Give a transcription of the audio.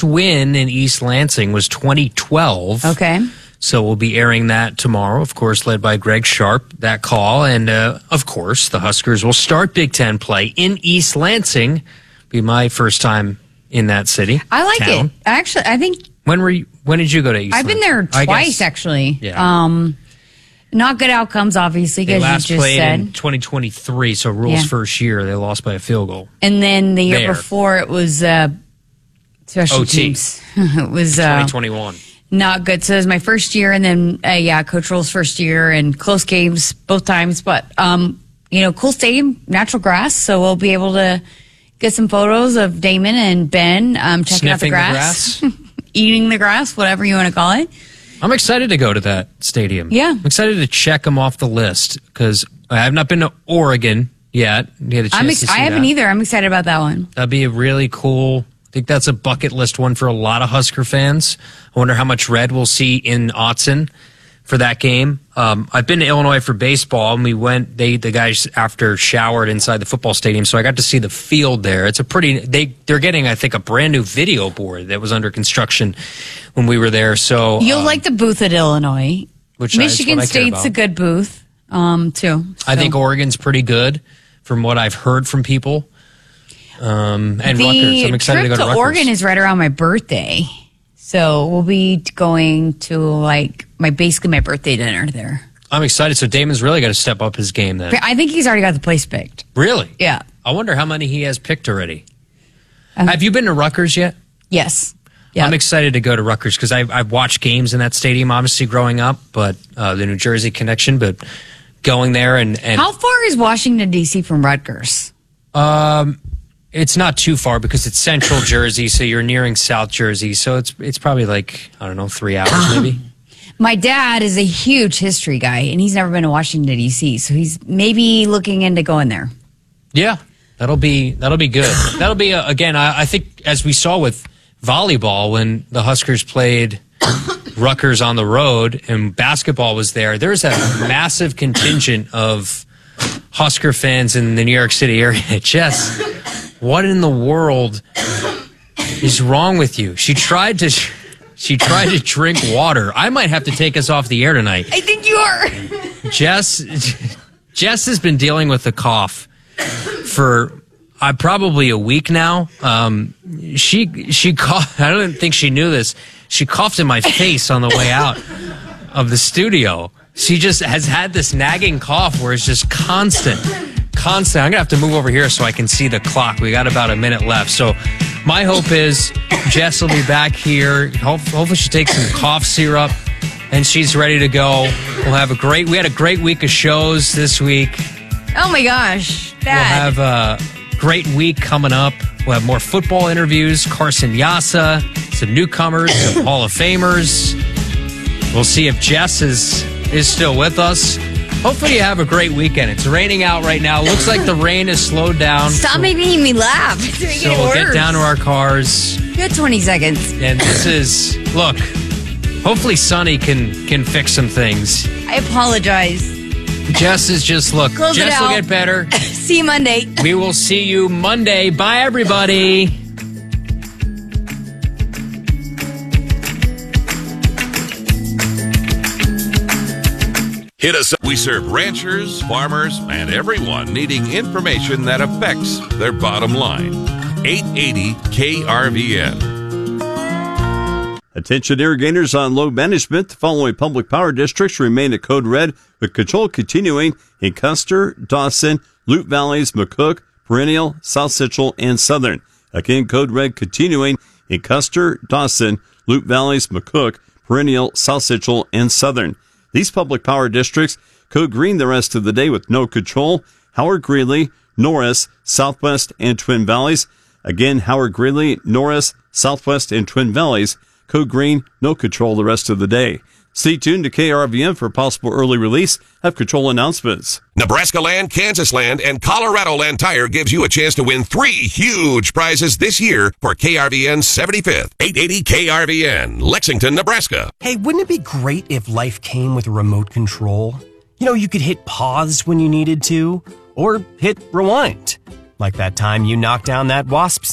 win in East Lansing was 2012. Okay. So we'll be airing that tomorrow, of course, led by Greg Sharp, that call. And, of course, the Huskers will start Big Ten play in East Lansing. Be my first time in that city. I like it. Actually, I think... When did you go to East Lansing? I've been there twice, actually. Yeah. Not good outcomes, obviously, They because last you just played said. in 2023, so Rule's first year, they lost by a field goal. And then the year There. before, it was special OT. teams. It was 2021. not good. So it was my first year, and then, Coach Rule's first year, and close games both times. But, cool stadium, natural grass, so we'll be able to get some photos of Damon and Ben checking out the Sniffing grass. the grass. Eating the grass, whatever you want to call it. I'm excited to go to that stadium. Yeah. I'm excited to check them off the list because I have not been to Oregon yet. You had a chance to see I haven't that. either. I'm excited about that one. That'd be a really cool. I think that's a bucket list one for a lot of Husker fans. I wonder how much red we'll see in Autzen for that game. I've been to Illinois for baseball, and we went. The guys after showered inside the football stadium, so I got to see the field there. It's a pretty. They're getting, I think, a brand new video board that was under construction when we were there. So You'll like the booth at Illinois. which Michigan is what I care State's about. a good booth, too. So. I think Oregon's pretty good from what I've heard from people. And Rutgers. I'm excited to go to Rutgers. Oregon is right around my birthday. So we'll be going to basically my birthday dinner there. I'm excited. So Damon's really got to step up his game then. I think he's already got the place picked. Really? Yeah. I wonder how many he has picked already. Have you been to Rutgers yet? Yes. Yeah. I'm excited to go to Rutgers because I've watched games in that stadium, obviously, growing up, but the New Jersey connection, but going there and How far is Washington, D.C. from Rutgers? it's not too far because it's central Jersey, so you're nearing South Jersey, so it's probably 3 hours maybe. My dad is a huge history guy, and he's never been to Washington, D.C., so he's maybe looking into going there. Yeah, that'll be good. That'll be, again, I think, as we saw with volleyball when the Huskers played Rutgers on the road and basketball was there's a massive contingent of Husker fans in the New York City area. Jess, what in the world is wrong with you? She tried to drink water. I might have to take us off the air tonight. I think you are. Jess has been dealing with a cough for probably a week now. She coughed. I don't think she knew this. She coughed in my face on the way out of the studio. She just has had this nagging cough where it's just constant. I'm going to have to move over here so I can see the clock. We got about a minute left. So my hope is Jess will be back here. Hopefully she takes some cough syrup and she's ready to go. We had a great week of shows this week. Oh my gosh. Dad. We'll have a great week coming up. We'll have more football interviews. Carson Yassa, some newcomers, some Hall of Famers. We'll see if Jess is still with us. Hopefully you have a great weekend. It's raining out right now. Looks like the rain has slowed down. Stop making me laugh. It's making So it we'll worse. get down to our cars. You got 20 seconds. And this is, look, hopefully Sonny can fix some things. I apologize. Jess is just, Close it Jess will out. get better. See you Monday. We will see you Monday. Bye, everybody. Hit us up. We serve ranchers, farmers, and everyone needing information that affects their bottom line. 880 KRVN. Attention irrigators on load management. The following public power districts remain at code red, with control continuing in Custer, Dawson, Loup Valleys, McCook, Perennial, South Central, and Southern. Again, code red continuing in Custer, Dawson, Loup Valleys, McCook, Perennial, South Central, and Southern. These public power districts code green the rest of the day with no control. Howard Greeley, Norris, Southwest, and Twin Valleys. Again, Howard Greeley, Norris, Southwest, and Twin Valleys. Code green, no control the rest of the day. Stay tuned to KRVN for possible early release of control announcements. Nebraska Land, Kansas Land, and Colorado Land Tire gives you a chance to win 3 huge prizes this year for KRVN's 75th. 880 KRVN, Lexington, Nebraska. Hey, wouldn't it be great if life came with a remote control? You know, you could hit pause when you needed to, or hit rewind. Like that time you knocked down that wasp's